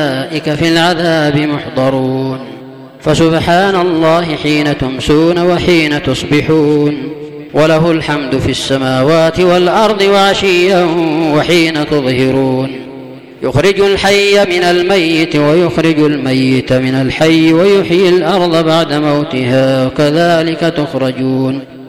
أولئك في العذاب محضرون. فسبحان الله حين تمسون وحين تصبحون، وله الحمد في السماوات والأرض وعشيا وحين تظهرون. يخرج الحي من الميت ويخرج الميت من الحي ويحيي الأرض بعد موتها، وكذلك تخرجون.